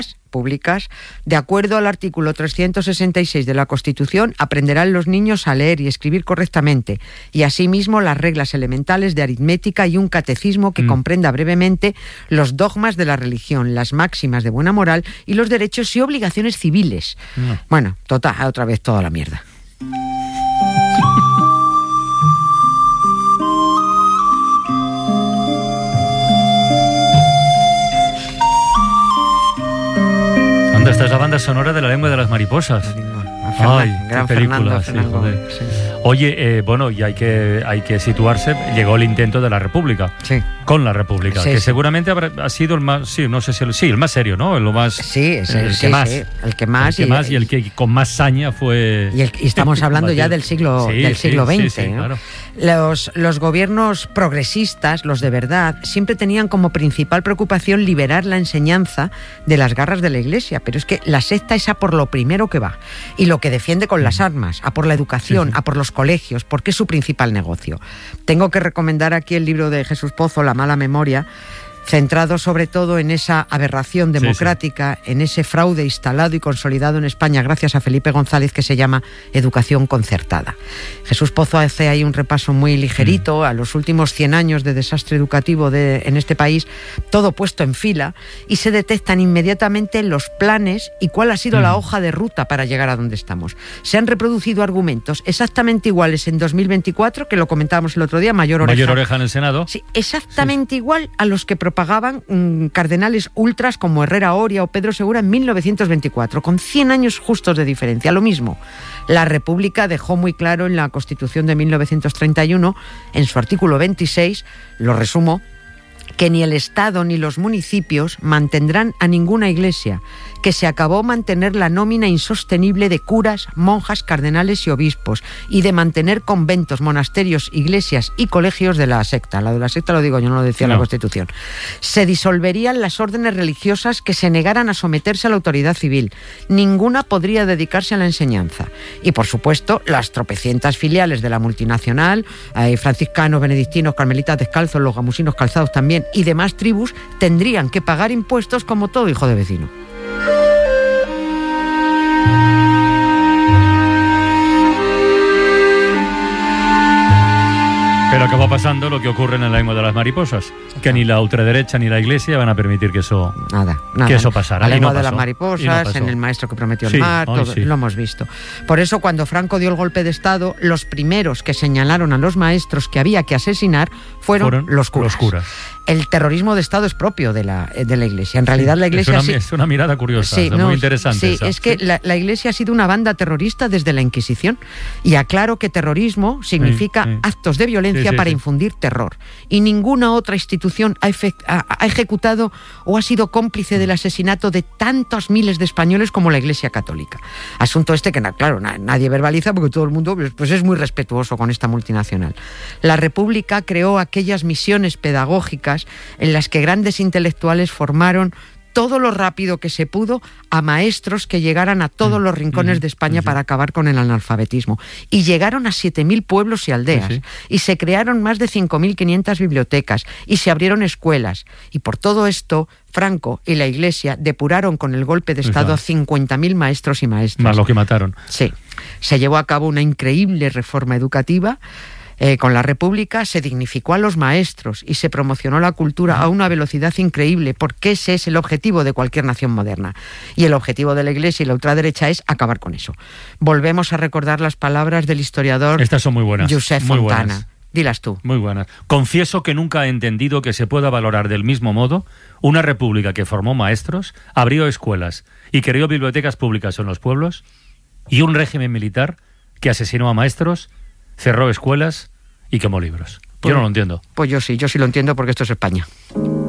públicas, de acuerdo al artículo 366 de la Constitución, aprenderán los niños a leer y escribir correctamente, y asimismo las reglas elementales de aritmética y un catecismo que comprenda brevemente los dogmas de la religión, las máximas de buena moral y los derechos y obligaciones civiles. Bueno, total, otra vez toda la mierda. Esta es la banda sonora de La lengua de las mariposas. Ay, qué película, sí, joder. Sí. Oye, bueno, y hay que situarse. Llegó el intento de la República. Sí. Con la República, sí, que seguramente ha sido el más, sí, no sé si el más serio, ¿no? Lo más, sí, el que más y el que con más saña fue. Y estamos hablando ya del siglo XX, ¿no? Claro. Los gobiernos progresistas, los de verdad, siempre tenían como principal preocupación liberar la enseñanza de las garras de la Iglesia, pero es que la secta es a por lo primero que va y lo que defiende con las armas, a por la educación, a por los colegios, porque es su principal negocio. Tengo que recomendar aquí el libro de Jesús Pozo, La mala memoria, centrado sobre todo en esa aberración democrática, en ese fraude instalado y consolidado en España gracias a Felipe González, que se llama Educación Concertada. Jesús Pozo hace ahí un repaso muy ligerito a los últimos 100 años de desastre educativo en este país, todo puesto en fila, y se detectan inmediatamente los planes y cuál ha sido la hoja de ruta para llegar a donde estamos. Se han reproducido argumentos exactamente iguales en 2024, que lo comentábamos el otro día, Mayor Oreja en el Senado. Sí, exactamente igual a los que propagaban cardenales ultras como Herrera Oria o Pedro Segura en 1924, con 100 años justos de diferencia. Lo mismo, la República dejó muy claro en la Constitución de 1931, en su artículo 26, lo resumo, que ni el Estado ni los municipios mantendrán a ninguna iglesia, que se acabó mantener la nómina insostenible de curas, monjas, cardenales y obispos, y de mantener conventos, monasterios, iglesias y colegios de la secta. La de la secta lo digo yo, no lo decía la Constitución. Se disolverían las órdenes religiosas que se negaran a someterse a la autoridad civil. Ninguna podría dedicarse a la enseñanza. Y, por supuesto, las tropecientas filiales de la multinacional, franciscanos, benedictinos, carmelitas descalzos, los gamusinos calzados también, y demás tribus, tendrían que pagar impuestos como todo hijo de vecino. Pero acaba pasando lo que ocurre en La lengua de las mariposas, que ni la ultraderecha ni la Iglesia van a permitir que eso pasara. La lengua de las mariposas, en El maestro que prometió el mar, lo hemos visto. Por eso, cuando Franco dio el golpe de Estado, los primeros que señalaron a los maestros que había que asesinar fueron los curas. El terrorismo de Estado es propio de la Iglesia. En realidad la Iglesia... Es una mirada curiosa, muy interesante. Sí, es que la Iglesia ha sido una banda terrorista desde la Inquisición. Y aclaro que terrorismo significa actos de violencia para infundir terror. Y ninguna otra institución ha ejecutado o ha sido cómplice del asesinato de tantos miles de españoles como la Iglesia Católica. Asunto este que, claro, nadie verbaliza porque todo el mundo pues es muy respetuoso con esta multinacional. La República creó aquellas misiones pedagógicas en las que grandes intelectuales formaron todo lo rápido que se pudo a maestros que llegaran a todos los rincones de España para acabar con el analfabetismo. Y llegaron a 7.000 pueblos y aldeas. Y se crearon más de 5.500 bibliotecas. Y se abrieron escuelas. Y por todo esto, Franco y la Iglesia depuraron con el golpe de Estado a 50.000 maestros y maestras. Más lo que mataron. Sí. Se llevó a cabo una increíble reforma educativa. Con la República se dignificó a los maestros y se promocionó la cultura a una velocidad increíble, porque ese es el objetivo de cualquier nación moderna. Y el objetivo de la Iglesia y la ultraderecha es acabar con eso. Volvemos a recordar las palabras del historiador Estas son muy buenas, Josep Fontana. Dilas tú. Muy buenas. Confieso que nunca he entendido que se pueda valorar del mismo modo una república que formó maestros, abrió escuelas y creó bibliotecas públicas en los pueblos, y un régimen militar que asesinó a maestros, cerró escuelas y quemó libros. Yo no lo entiendo. Pues yo sí lo entiendo, porque esto es España.